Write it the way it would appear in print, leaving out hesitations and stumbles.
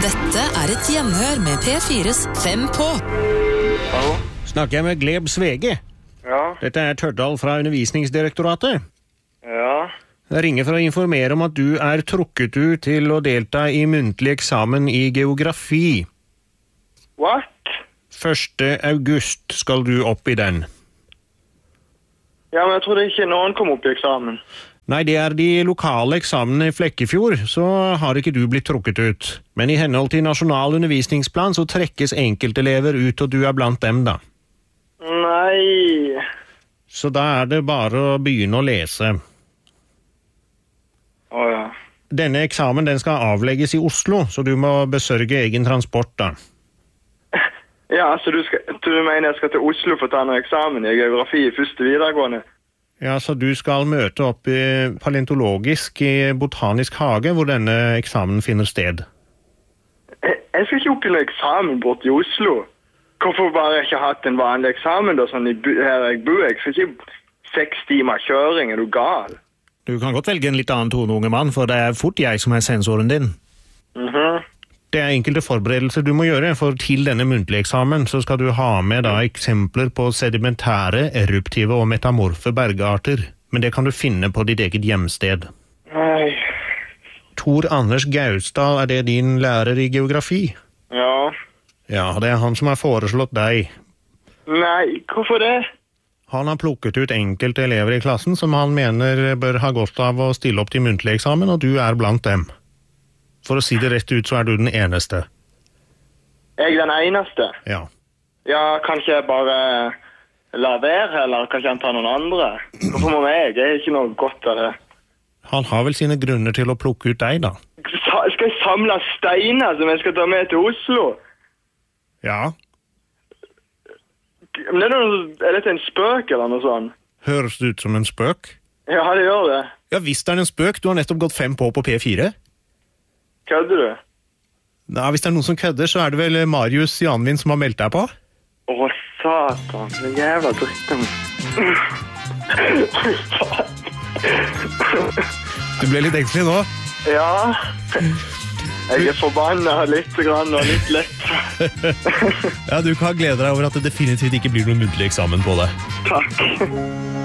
Dette et hjemhør med P4s 5 på. Hallo? Snakker jeg med Gleb Svege? Ja. Dette Tørdal fra Undervisningsdirektoratet. Ja. Jeg ringer for å informere om at du trukket ut til å delta i muntlig eksamen i geografi. What? 1. august skal du opp i den. Ja, men jeg trodde ikke noen kom opp i eksamen. Nei, det de lokale eksamene i Flekkefjord, så har ikke du blitt trukket ut. Men i henhold til nasjonal undervisningsplan så trekkes enkeltelever ut, og du blant dem da. Nei. Så da det bare å begynne å lese. Åja. Denne eksamen den skal avlegges i Oslo, så du må besørge egen transport da. Ja, så du mener jeg skal til Oslo for å ta noen eksamen i geografi i første videregående? Ja, så du skal møte opp i paleontologisk i Botanisk hage, hvor denne eksamen finner sted. Jeg skal ikke opp i noen eksamen bort i Oslo. Hvorfor bare ikke hatt en vanlig eksamen da, sånn her jeg bor? Jeg skal ikke 6 timer kjøring, du gal? Du kan godt velge en litt annen tone, unge mann, for det fort jeg som sensoren din. Det enkelte forberedelser du må gjøre, for til denne muntlige eksamen så skal du ha med da eksempler på sedimentære, eruptive og metamorfe bergarter. Men det kan du finne på ditt eget hjemsted. Nei. Tor Anders Gausdal, det din lærer i geografi? Ja. Ja, det han som har foreslått deg. Nei, hvorfor det? Han har plukket ut enkelte elever i klassen som han mener bør ha godt av å stille opp til muntlig eksamen, og du blant dem. For å si det rett ut, så du den eneste. Jeg den eneste? Ja. Ja, kanskje jeg bare la være, eller kanskje han tar noen andre? Hvorfor må jeg? Jeg har ikke noe godt av det. Han har vel sine grunner til å plukke ut deg, da. Skal jeg samle steiner som jeg skal ta med til Oslo? Ja. Men dette en spøk eller noe sånt? Høres det ut som en spøk? Ja, det gjør det. Ja, visst det en spøk. Du har nettopp gått 5 på P4. Kødder du? Nei, hvis det noen som kødder, så det vel Marius Janvin som har meldt deg på. Åh, satan. Den jævla dritten. Du ble litt engstelig nå? Ja. Jeg forbannet litt grann og litt lett. Ja, du kan glede deg over at det definitivt ikke blir noen muntlig eksamen på det. Takk.